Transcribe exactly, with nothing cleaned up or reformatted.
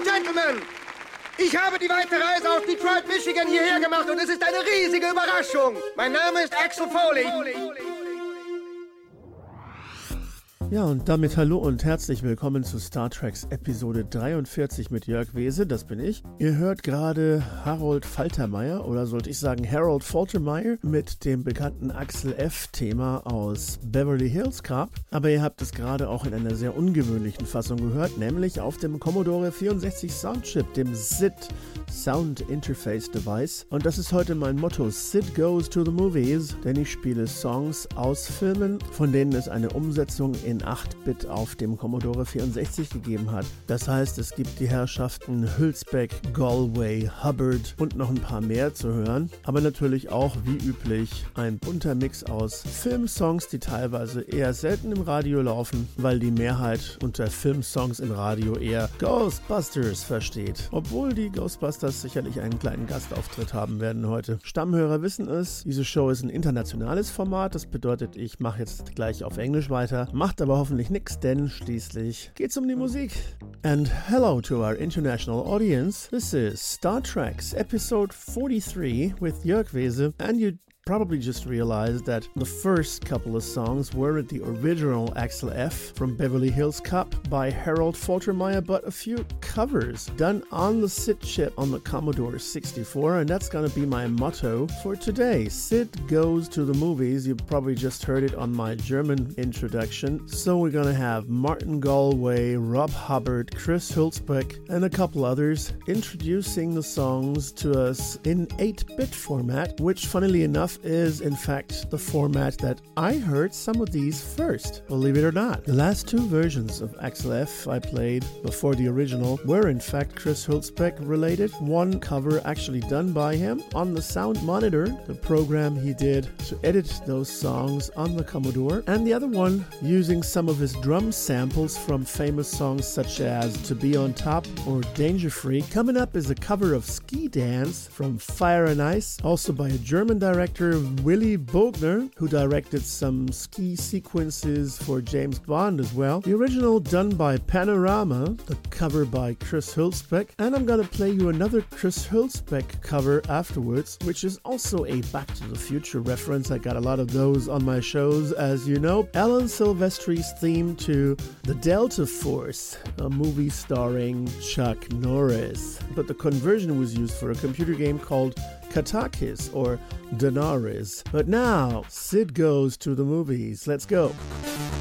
and Gentlemen, ich habe die weite Reise aus Detroit, Michigan hierher gemacht und es ist eine riesige Überraschung. Mein Name ist Axel Foley. Ja, und damit hallo und herzlich willkommen zu Star Treks Episode dreiundvierzig mit Jörg Wese, das bin ich. Ihr hört gerade Harold Faltermeyer, oder sollte ich sagen Harold Faltermeyer, mit dem bekannten Axel F-Thema aus Beverly Hills Cop. Aber ihr habt es gerade auch in einer sehr ungewöhnlichen Fassung gehört, nämlich auf dem Commodore vierundsechzig Soundchip, dem S I D Sound Interface Device. Und das ist heute mein Motto, S I D goes to the movies, denn ich spiele Songs aus Filmen, von denen es eine Umsetzung in acht Bit auf dem Commodore vierundsechzig gegeben hat. Das heißt, es gibt die Herrschaften Hülsbeck, Galway, Hubbard und noch ein paar mehr zu hören. Aber natürlich auch, wie üblich, ein bunter Mix aus Filmsongs, die teilweise eher selten im Radio laufen, weil die Mehrheit unter Filmsongs im Radio eher Ghostbusters versteht. Obwohl die Ghostbusters sicherlich einen kleinen Gastauftritt haben werden heute. Stammhörer wissen es, diese Show ist ein internationales Format. Das bedeutet, ich mache jetzt gleich auf Englisch weiter. Macht aber hoffentlich nix, denn schließlich geht's um die Musik. And hello to our international audience. This is Star Treks episode forty-three with Jörg Wese, and you probably just realized that the first couple of songs weren't the original Axel F from Beverly Hills Cop by Harold Faltermeyer, but a few covers done on the S I D chip on the Commodore sixty-four, and that's gonna be my motto for today. S I D goes to the movies. You probably just heard it on my German introduction. So we're gonna have Martin Galway, Rob Hubbard, Chris Hülsbeck, and a couple others introducing the songs to us in eight bit format, which funnily enough is in fact the format that I heard some of these first, believe it or not. The last two versions of Axel F I played before the original were in fact Chris Hülsbeck related. One cover actually done by him on the Sound Monitor, the program he did to edit those songs on the Commodore, and the other one using some of his drum samples from famous songs such as To Be On Top or Danger Free. Coming up is a cover of Ski Dance from Fire and Ice, also by a German director Willy Bogner, who directed some ski sequences for James Bond as well. The original done by Panorama, the cover by Chris Hülsbeck, and I'm gonna play you another Chris Hülsbeck cover afterwards, which is also a Back to the Future reference. I got a lot of those on my shows, as you know. Alan Silvestri's theme to The Delta Force, a movie starring Chuck Norris. But the conversion was used for a computer game called Katakis or Daenerys. But now, S I D goes to the movies. Let's go.